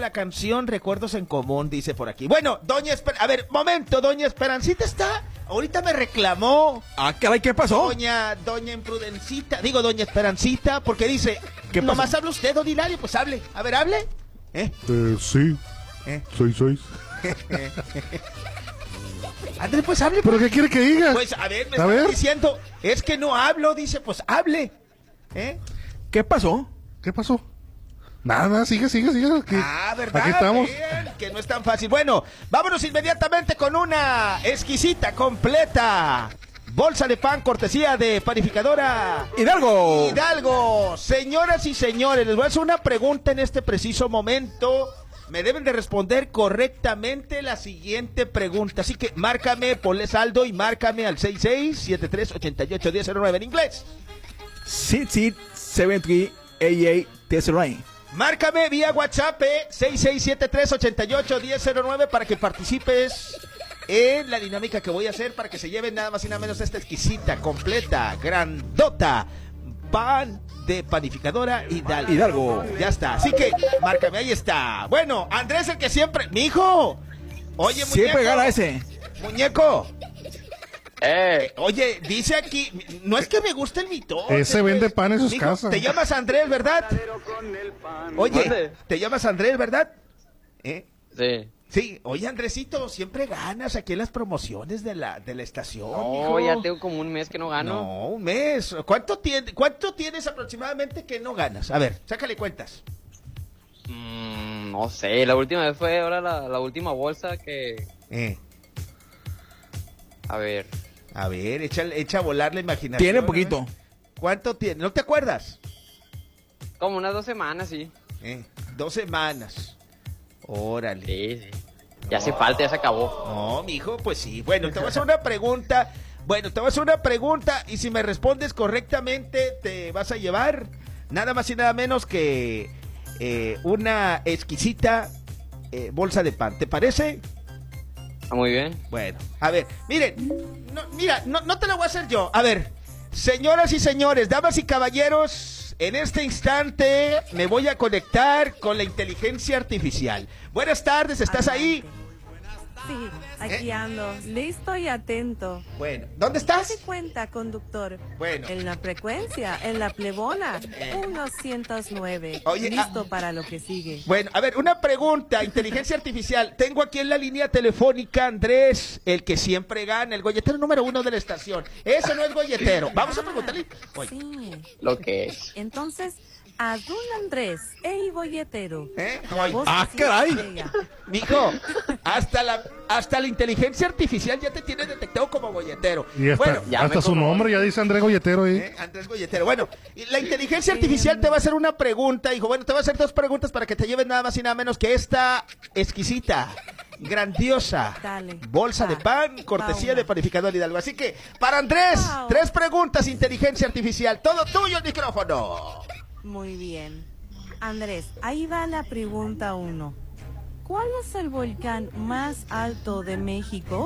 la canción Recuerdos en Común, dice por aquí. Bueno, a ver, momento, doña Esperancita está... Ahorita me reclamó. Ah, caray, ¿qué pasó? Doña Imprudencita, doña Esperancita, porque dice... ¿Qué pasó? Nomás habla usted, don Hilario, pues hable. A ver, hable. Sí. Soy. Andrés, pues hable. ¿Pero qué quiere que diga? Pues a ver, me está diciendo, es que no hablo, dice, pues hable. ¿Qué pasó? ¿Qué pasó? Nada, sigue. ¿Verdad? Aquí estamos. Bien, que no es tan fácil. Bueno, vámonos inmediatamente con una exquisita, completa bolsa de pan, cortesía de Panificadora Hidalgo. Señoras y señores, les voy a hacer una pregunta en este preciso momento. Me deben de responder correctamente la siguiente pregunta. Así que márcame, ponle saldo y márcame al 6673881009 en inglés. 6773881009. Márcame vía WhatsApp 6673881009 para que participes en la dinámica que voy a hacer para que se lleven nada más y nada menos esta exquisita, completa, grandota pan de Panificadora Hidalgo. Ya está, así que márcame, ahí está. Bueno, Andrés, el que siempre... ¡Mijo! Oye, muñeco. Siempre gana ese. Muñeco. Oye, dice aquí, no es que me guste el mitote. Ese vende pan en sus casas. Te llamas Andrés, ¿verdad? Oye, te llamas Andrés, ¿verdad? Sí. Sí, oye, Andresito, siempre ganas aquí en las promociones de la estación. No, ya tengo como un mes que no gano. No, un mes. ¿Cuánto tienes aproximadamente que no ganas? A ver, sácale cuentas. No sé, la última vez fue ahora la última bolsa que... A ver, echa a volar la imaginación. Tiene poquito. ¿Cuánto tiene? ¿No te acuerdas? como unas 2 semanas, sí. 2 semanas. Órale. Sí. Ya hace falta, ya se acabó. No, mijo, pues sí. Bueno, te voy a hacer una pregunta. Y si me respondes correctamente, te vas a llevar nada más y nada menos que una exquisita bolsa de pan. ¿Te parece? Muy bien. Bueno, a ver, miren, no te lo voy a hacer yo. A ver, señoras y señores, damas y caballeros, en este instante me voy a conectar con la inteligencia artificial. Buenas tardes, ¿estás ahí? Sí, aquí ando, listo y atento. Bueno, ¿dónde estás? ¿Qué cuenta, conductor? Bueno. En la frecuencia, en la plebona, 109. Oye, listo para lo que sigue. Bueno, a ver, una pregunta, inteligencia artificial. Tengo aquí en la línea telefónica Andrés, el que siempre gana, el golletero número 1 de la estación. Ese no es golletero. Vamos a preguntarle. Oye. Sí. Lo que es. Entonces, a don Andrés, el golletero. Caray. Mijo, hasta la inteligencia artificial ya te tiene detectado como golletero. Y hasta su nombre ya dice Andrés Golletero ahí. Andrés Golletero. Bueno, la inteligencia artificial te va a hacer una pregunta, hijo. Bueno, te va a hacer 2 preguntas para que te lleves nada más y nada menos que esta exquisita, grandiosa bolsa de pan, cortesía de Panificadora Hidalgo. Así que, para Andrés, 3 preguntas, inteligencia artificial. Todo tuyo el micrófono. Muy bien. Andrés, ahí va la pregunta 1. ¿Cuál es el volcán más alto de México?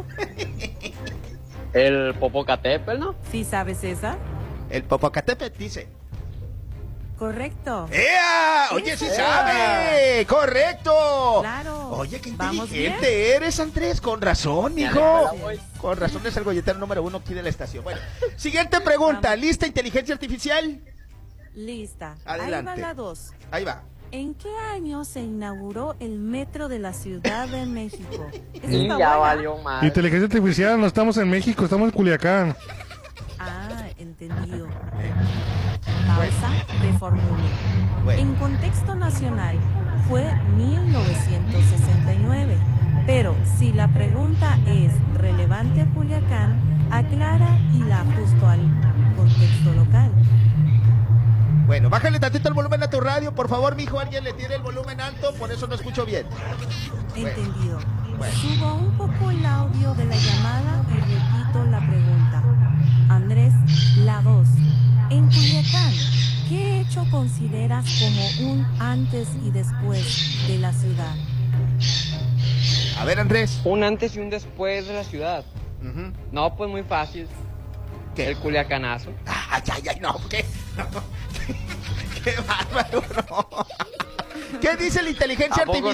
El Popocatépetl, ¿no? ¿Sí sabes esa? El Popocatépetl dice. Correcto. ¡Ea! Oye, sí sabe. Correcto. Claro. Oye, qué inteligente eres, Andrés. Con razón, hijo. Con razón es el golletero número 1 aquí de la estación. Bueno, siguiente pregunta. ¿Lista, inteligencia artificial? Lista. Adelante. Ahí va la 2. Ahí va. ¿En qué año se inauguró el metro de la Ciudad de México? Y ya valió más. Inteligencia artificial, no estamos en México, estamos en Culiacán. Ah, entendido. Pausa, reformulo. En contexto nacional fue 1969. Pero si la pregunta es relevante a Culiacán, aclara y la ajusto al contexto local. Bueno, bájale tantito el volumen a tu radio, por favor, mijo. Alguien le tiene el volumen alto, por eso no escucho bien. Entendido. Bueno. Subo un poco el audio de la llamada y repito la pregunta. Andrés, la 2. En Culiacán, ¿qué hecho consideras como un antes y después de la ciudad? A ver, Andrés. Un antes y un después de la ciudad. No, pues muy fácil. ¿Qué? El Culiacanazo. Ay, no, ¿qué? No. Qué bárbaro, no. ¿Qué dice la inteligencia artificial?